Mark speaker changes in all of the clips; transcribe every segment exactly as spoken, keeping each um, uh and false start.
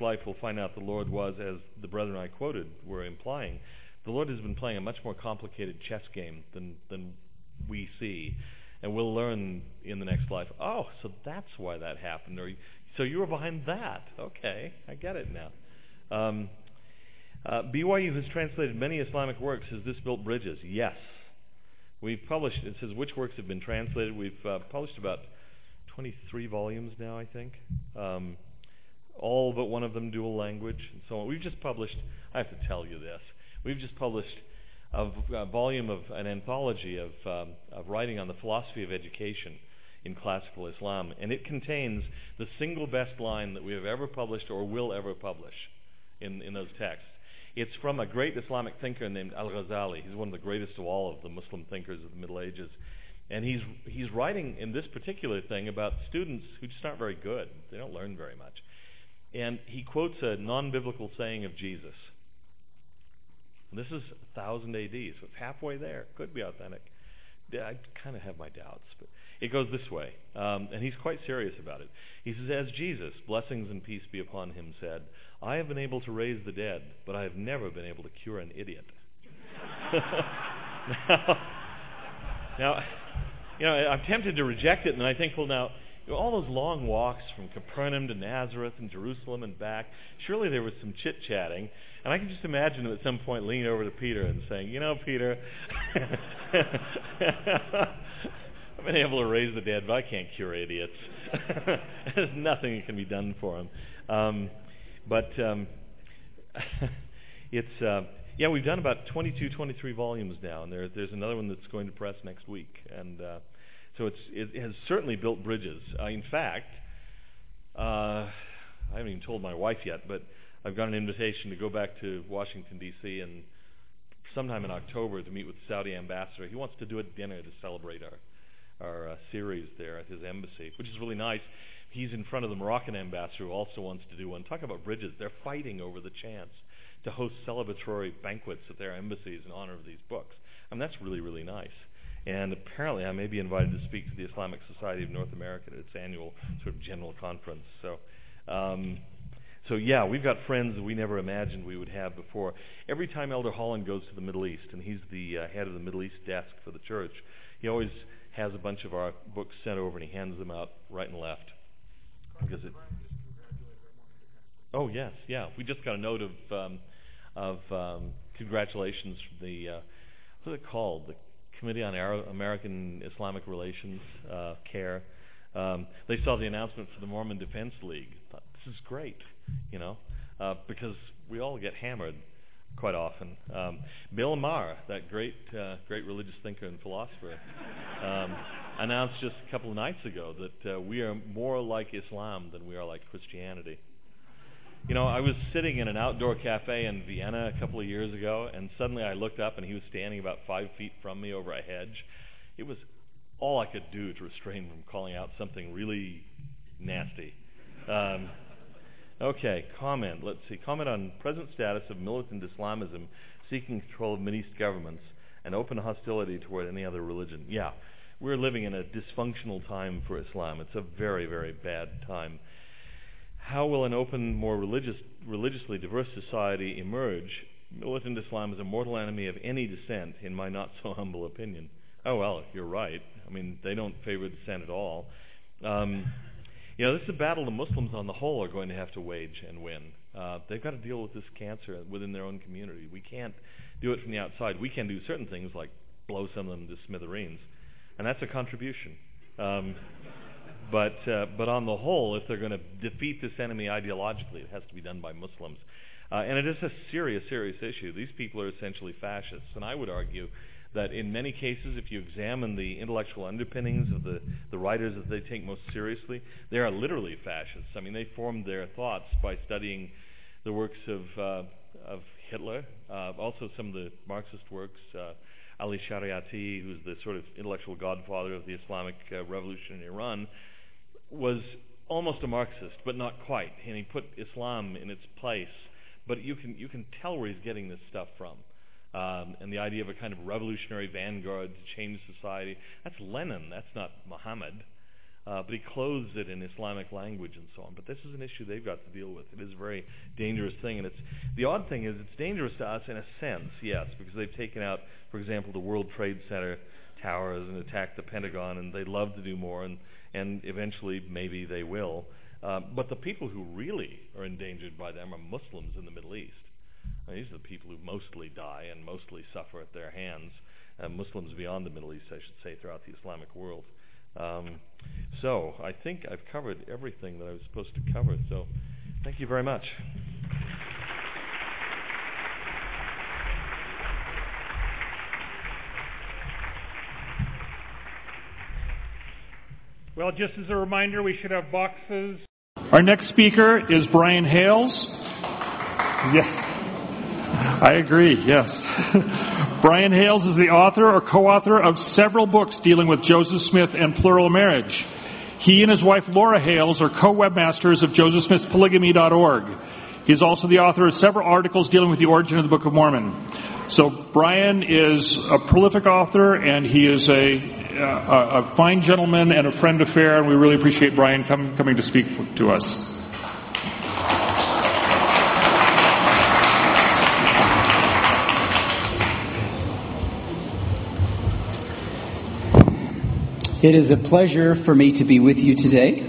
Speaker 1: life we'll find out the Lord was, as the brethren I quoted were implying, the Lord has been playing a much more complicated chess game than than we see. And we'll learn in the next life, oh, so that's why that happened. Or, so you were behind that. Okay, I get it now. Um, uh, B Y U has translated many Islamic works. Has this built bridges? Yes. We've published, it says which works have been translated. We've uh, published about twenty-three volumes now, I think. Um, all but one of them dual language and so on. We've just published, I have to tell you this, we've just published a, a volume of an anthology of, um, of writing on the philosophy of education in classical Islam, and it contains the single best line that we have ever published or will ever publish in, in those texts. It's from a great Islamic thinker named Al-Ghazali. He's one of the greatest of all of the Muslim thinkers of the Middle Ages. And he's he's writing in this particular thing about students who just aren't very good. They don't learn very much. And he quotes a non-biblical saying of Jesus. And this is one thousand A D, so it's halfway there. Could be authentic. I kind of have my doubts, but it goes this way. Um, and he's quite serious about it. He says, as Jesus, blessings and peace be upon him, said, I have been able to raise the dead, but I have never been able to cure an idiot. now, now, you know, I'm tempted to reject it, and I think, well, now, you know, all those long walks from Capernaum to Nazareth and Jerusalem and back, surely there was some chit-chatting. And I can just imagine him at some point leaning over to Peter and saying, you know, Peter, I've been able to raise the dead, but I can't cure idiots. There's nothing that can be done for them. Um, but um, it's, uh, yeah, we've done about twenty-two, twenty-three volumes now, and there, there's another one that's going to press next week. And uh, so it's, it has certainly built bridges. Uh, in fact, uh, I haven't even told my wife yet, but I've got an invitation to go back to Washington, D C and sometime in October to meet with the Saudi ambassador. He wants to do a dinner to celebrate our our uh, series there at his embassy, which is really nice. He's in front of the Moroccan ambassador who also wants to do one. Talk about bridges. They're fighting over the chance to host celebratory banquets at their embassies in honor of these books. I mean, that's really, really nice. And apparently I may be invited to speak to the Islamic Society of North America at its annual sort of general conference. So, um, so yeah, we've got friends that we never imagined we would have before. Every time Elder Holland goes to the Middle East, and he's the uh, head of the Middle East desk for the church, he always has a bunch of our books sent over, and he hands them out right and left. Because it, oh yes, yeah, we just got a note of um, of um, congratulations from the uh, what's it called? The Committee on Arab American Islamic Relations, uh, CARE. Um, they saw the announcement for the Mormon Defense League. Thought, this is great, you know, uh, because we all get hammered quite often. Um, Bill Maher, that great, uh, great religious thinker and philosopher, um, announced just a couple of nights ago that uh, we are more like Islam than we are like Christianity. You know, I was sitting in an outdoor cafe in Vienna a couple of years ago, and suddenly I looked up, and he was standing about five feet from me over a hedge. It was all I could do to restrain from calling out something really nasty. Um, okay, comment. Let's see. Comment on present status of militant Islamism seeking control of Mideast governments and open hostility toward any other religion. Yeah, we're living in a dysfunctional time for Islam. It's a very, very bad time. How will an open, more religious, religiously diverse society emerge? Militant Islam is a mortal enemy of any dissent, in my not-so-humble opinion. Oh, well, you're right. I mean, they don't favor dissent at all. Um, you know, this is a battle the Muslims on the whole are going to have to wage and win. Uh, they've got to deal with this cancer within their own community. We can't do it from the outside. We can do certain things like blow some of them to smithereens, and that's a contribution. Um, But uh, but on the whole, if they're going to defeat this enemy ideologically, it has to be done by Muslims. Uh, and it is a serious, serious issue. These people are essentially fascists. And I would argue that in many cases, if you examine the intellectual underpinnings of the, the writers that they take most seriously, they are literally fascists. I mean, they formed their thoughts by studying the works of, uh, of Hitler, uh, also some of the Marxist works, uh, Ali Shariati, who's the sort of intellectual godfather of the Islamic uh, revolution in Iran, was almost a Marxist, but not quite. And he put Islam in its place. But you can you can tell where he's getting this stuff from. Um, and the idea of a kind of revolutionary vanguard to change society. That's Lenin. That's not Muhammad. Uh, but he clothes it in Islamic language and so on. But this is an issue they've got to deal with. It is a very dangerous thing. And it's the odd thing is it's dangerous to us in a sense, yes, because they've taken out, for example, the World Trade Center towers and attacked the Pentagon, and they'd love to do more, and, and eventually maybe they will. Uh, but the people who really are endangered by them are Muslims in the Middle East. I mean, these are the people who mostly die and mostly suffer at their hands. Uh, Muslims beyond the Middle East, I should say, throughout the Islamic world. Um, so I think I've covered everything that I was supposed to cover. So thank you very much.
Speaker 2: Well, just as a reminder, we should have boxes.
Speaker 3: Our next speaker is Brian Hales. Yes, I agree, yes. Brian Hales is the author or co-author of several books dealing with Joseph Smith and plural marriage. He and his wife Laura Hales are co-webmasters of Joseph Smith's polygamy dot org. He is also the author of several articles dealing with the origin of the Book of Mormon. So Brian is a prolific author, and he is a, a, a fine gentleman and a friend of fair, and we really appreciate Brian come, coming to speak to us.
Speaker 4: It is a pleasure for me to be with you today.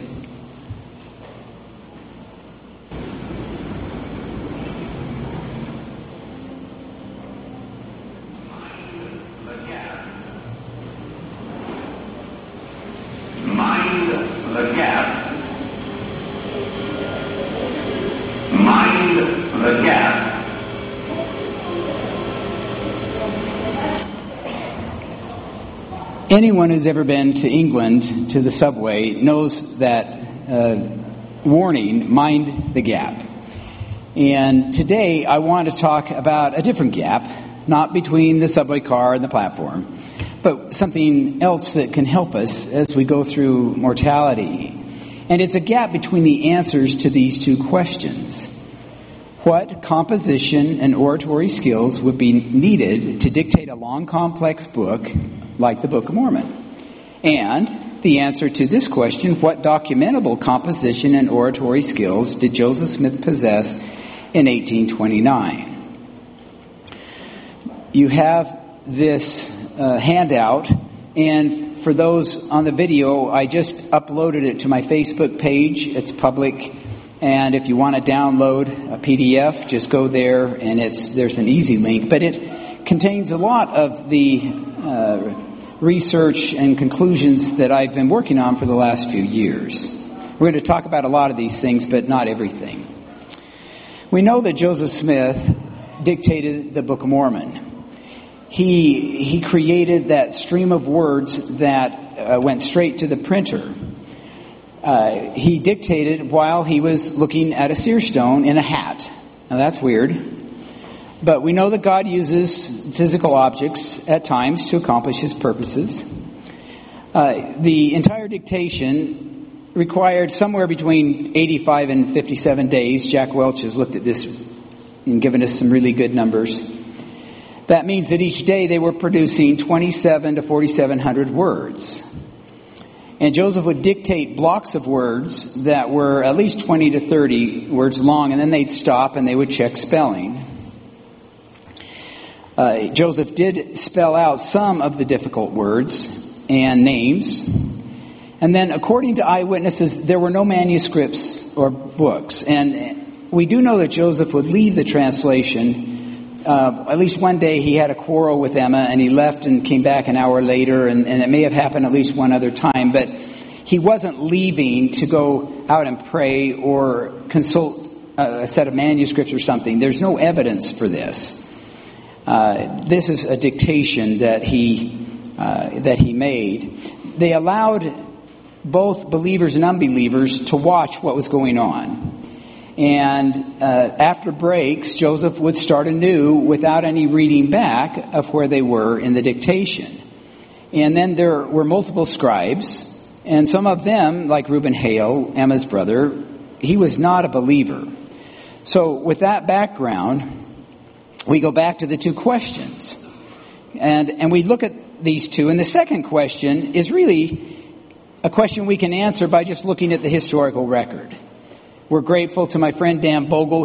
Speaker 5: Mind the gap. Mind the gap.
Speaker 4: Anyone who's ever been to England, to the subway, knows that uh, warning, mind the gap. And today I want to talk about a different gap, not between the subway car and the platform, but something else that can help us as we go through mortality. And it's a gap between the answers to these two questions. What composition and oratory skills would be needed to dictate a long, complex book like the Book of Mormon? And the answer to this question, what documentable composition and oratory skills did Joseph Smith possess in eighteen twenty-nine? You have this uh, handout, and for those on the video, I just uploaded it to my Facebook page. It's public. And if you want to download a P D F, just go there, and it's there's an easy link. But it contains a lot of the uh, research and conclusions that I've been working on for the last few years. We're going to talk about a lot of these things, but not everything. We know that Joseph Smith dictated the Book of Mormon. He he created that stream of words that uh, went straight to the printer. Uh, he dictated while he was looking at a seer stone in a hat. Now that's weird. But we know that God uses physical objects at times to accomplish his purposes. Uh, the entire dictation required somewhere between eighty-five and fifty-seven days. Jack Welch has looked at this and given us some really good numbers. That means that each day they were producing twenty-seven to forty-seven hundred words. And Joseph would dictate blocks of words that were at least twenty to thirty words long, and then they'd stop and they would check spelling. Uh, Joseph did spell out some of the difficult words and names. And then, according to eyewitnesses, there were no manuscripts or books. And we do know that Joseph would leave the translation. Uh, at least one day he had a quarrel with Emma, and he left and came back an hour later, and, and it may have happened at least one other time. But he wasn't leaving to go out and pray or consult a set of manuscripts or something. There's no evidence for this. Uh, this is a dictation that he uh, that he made. They allowed both believers and unbelievers to watch what was going on. And uh, after breaks, Joseph would start anew without any reading back of where they were in the dictation. And then there were multiple scribes, and some of them, like Reuben Hale, Emma's brother, he was not a believer. So with that background, we go back to the two questions. And and we look at these two, and the second question is really a question we can answer by just looking at the historical record. We're grateful to my friend Dan Bogle.